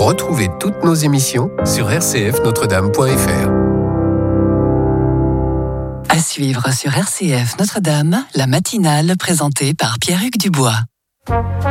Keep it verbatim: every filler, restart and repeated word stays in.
Retrouvez toutes nos émissions sur r c f notre dame point f r. À suivre sur R C F Notre-Dame, la matinale présentée par Pierre-Hugues Dubois.